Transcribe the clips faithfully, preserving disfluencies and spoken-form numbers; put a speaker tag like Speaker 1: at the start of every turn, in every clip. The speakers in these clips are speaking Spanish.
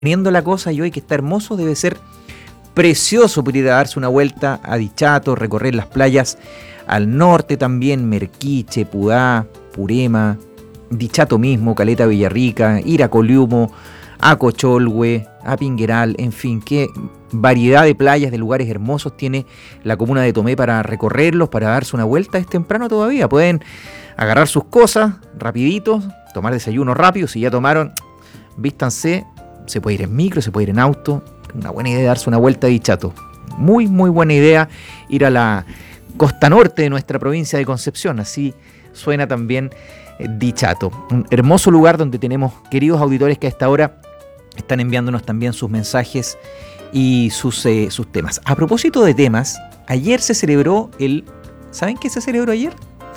Speaker 1: Teniendo la cosa y hoy que está hermoso, debe ser precioso por ir a darse una vuelta a Dichato, recorrer las playas al norte también, Merquiche, Pudá, Purema, Dichato mismo, Caleta Villarrica, ir a Coliumo, a Cocholhue, a Pingueral, en fin, qué variedad de playas, de lugares hermosos tiene la comuna de Tomé para recorrerlos, para darse una vuelta. Es temprano todavía, pueden agarrar sus cosas rapidito, tomar desayuno rápido, si ya tomaron, vístanse. Se puede ir en micro, se puede ir en auto. Una buena idea darse una vuelta a Dichato. Muy, muy buena idea ir a la costa norte de nuestra provincia de Concepción. Así suena también eh, Dichato. Un hermoso lugar donde tenemos queridos auditores que a esta hora están enviándonos también sus mensajes y sus, eh, sus temas. A propósito de temas, ayer se celebró el... ¿Saben qué se celebró ayer?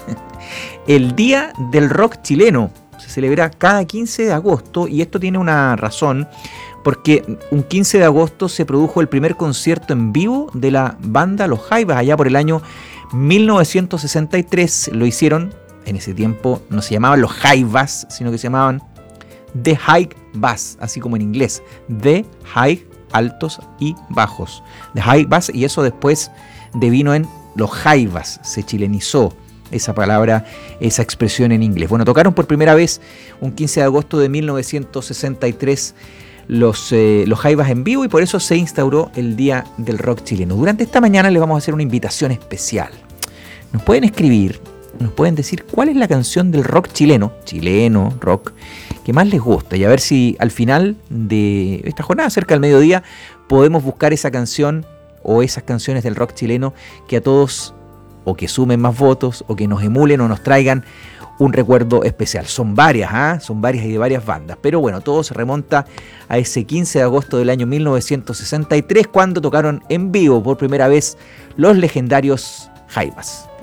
Speaker 1: El Día del Rock Chileno. Se celebra cada quince de agosto y esto tiene una razón porque un quince de agosto se produjo el primer concierto en vivo de la banda Los Jaivas allá por el año mil novecientos sesenta y tres. Lo hicieron, en ese tiempo no se llamaban Los Jaivas, sino que se llamaban The High Bass, así como en inglés, The High, altos y bajos, The High Bass, y eso después devino en Los Jaivas, se chilenizó esa palabra, esa expresión en inglés. Bueno, tocaron por primera vez un quince de agosto de mil novecientos sesenta y tres los, eh, los Jaivas en vivo y por eso se instauró el Día del Rock Chileno. Durante esta mañana les vamos a hacer una invitación especial. Nos pueden escribir, nos pueden decir cuál es la canción del rock chileno, chileno, rock, que más les gusta y a ver si al final de esta jornada, cerca del mediodía, podemos buscar esa canción o esas canciones del rock chileno que a todos o que sumen más votos, o que nos emulen o nos traigan un recuerdo especial. Son varias, ¿ah? Son varias y de varias bandas. Pero bueno, todo se remonta a ese quince de agosto del año mil novecientos sesenta y tres, cuando tocaron en vivo por primera vez los legendarios Jaivas.